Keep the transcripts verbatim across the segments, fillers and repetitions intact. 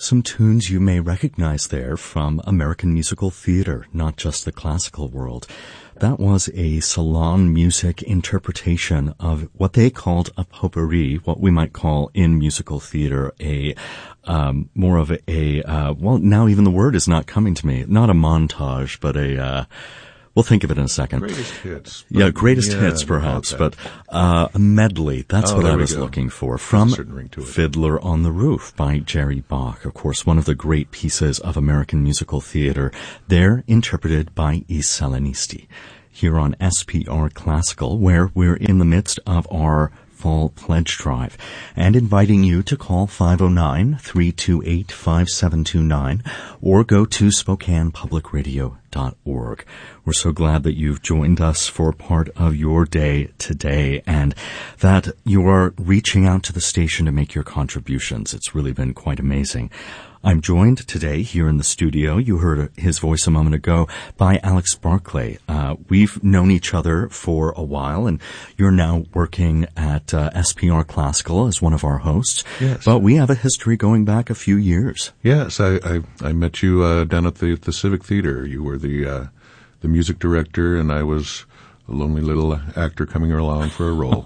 Some tunes you may recognize there from American musical theater, not just the classical world. That was a salon music interpretation of what they called a potpourri, what we might call in musical theater a um, more of a, a uh, well, now even the word is not coming to me. Not a montage, but a uh, we'll think of it in a second. Greatest hits. Yeah, greatest yeah, hits perhaps, but uh, a medley. That's oh, what I was go. looking for. From Fiddler on the Roof by Jerry Bach. Of course, one of the great pieces of American musical theater. There interpreted by I Salinisti. Here on S P R Classical, where we're in the midst of our Fall Pledge Drive, and inviting you to call five oh nine, three two eight, five seven two nine or go to Spokane Public Radio dot org. We're so glad that you've joined us for part of your day today and that you are reaching out to the station to make your contributions. It's really been quite amazing. I'm joined today here in the studio, you heard his voice a moment ago, by Alex Barclay. Uh, we've known each other for a while, and you're now working at uh, S P R Classical as one of our hosts. Yes. But we have a history going back a few years. Yes, I, I, I met you uh, down at the, the Civic Theater. You were the uh, the music director, and I was a lonely little actor coming along for a role.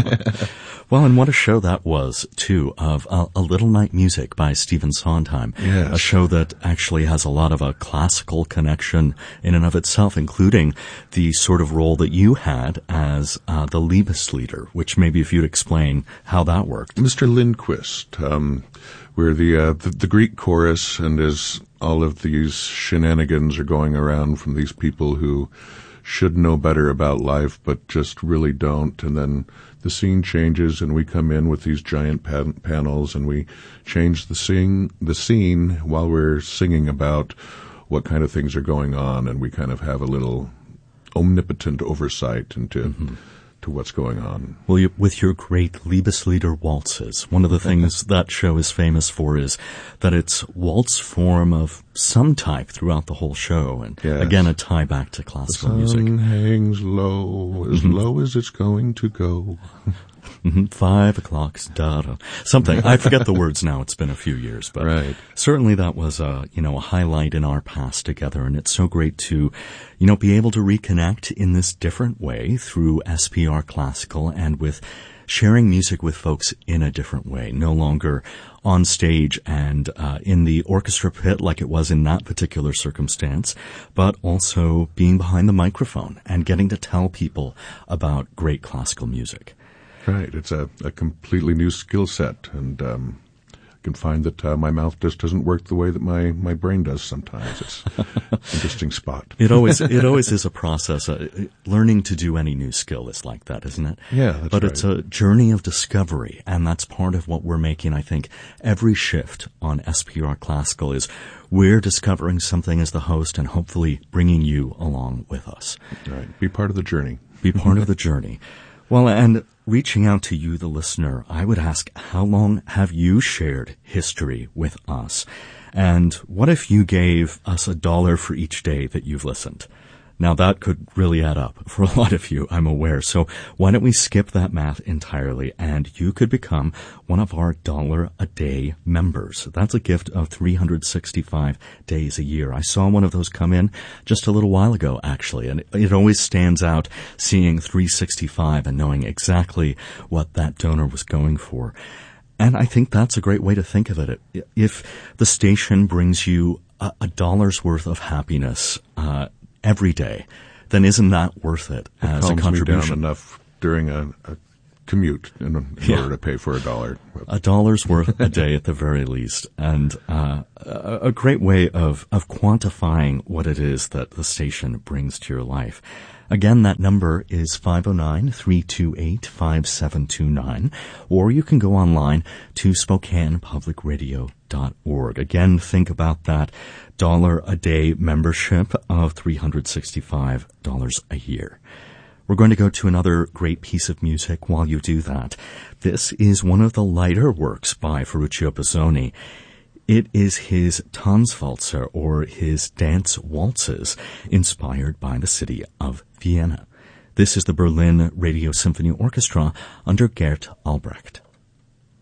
Well, and what a show that was, too, of uh, A Little Night Music by Stephen Sondheim. Yes. A show that actually has a lot of a classical connection in and of itself, including the sort of role that you had as uh, the Liebeslieder, which maybe if you'd explain how that worked. Mister Lindquist, um, we're the, uh, the, the Greek chorus, and as all of these shenanigans are going around from these people who should know better about life, but just really don't, and then the scene changes, and we come in with these giant pan- panels, and we change the sing the scene while we're singing about what kind of things are going on, and we kind of have a little omnipotent oversight into mm-hmm. to what's going on. Well, you, with your great Liebeslieder waltzes, one of the things that show is famous for is that it's waltz form of some type throughout the whole show, and yes. again a tie back to classical the sun music. Hangs low, as mm-hmm. low as it's going to go. Mm-hmm. Five o'clock's data. Something. I forget the words now. It's been a few years, but right. certainly that was a, you know, a highlight in our past together. And it's so great to, you know, be able to reconnect in this different way through S P R Classical and with sharing music with folks in a different way. No longer on stage and uh, in the orchestra pit like it was in that particular circumstance, but also being behind the microphone and getting to tell people about great classical music. Right. It's a, a completely new skill set, and um, I can find that uh, my mouth just doesn't work the way that my, my brain does sometimes. It's an interesting spot. It always it always is a process. Uh, learning to do any new skill is like that, isn't it? Yeah, that's But right. it's a journey of discovery, and that's part of what we're making, I think, every shift on S P R Classical is we're discovering something as the host and hopefully bringing you along with us. Right. Be part of the journey. Be part of the journey. Well, and reaching out to you, the listener, I would ask, how long have you shared history with us? And what if you gave us a dollar for each day that you've listened? Now, that could really add up for a lot of you, I'm aware. So why don't we skip that math entirely, and you could become one of our dollar-a-day members. That's a gift of three hundred sixty-five days a year. I saw one of those come in just a little while ago, actually, and it always stands out seeing three sixty-five and knowing exactly what that donor was going for. And I think that's a great way to think of it. If the station brings you a, a dollar's worth of happiness, uh, every day, then isn't that worth it, it as a contribution? Me down enough during a, a commute in, in yeah. order to pay for a dollar. A dollar's worth a day at the very least, and uh, a, a great way of, of quantifying what it is that the station brings to your life. Again, that number is five oh nine, three two eight, five seven two nine, or you can go online to Spokane Public Radio dot org. Again, think about that dollar a day membership of three hundred sixty-five dollars a year. We're going to go to another great piece of music while you do that. This is one of the lighter works by Ferruccio Busoni. It is his Tanzwalzer, or his dance waltzes, inspired by the city of Vienna. This is the Berlin Radio Symphony Orchestra under Gert Albrecht.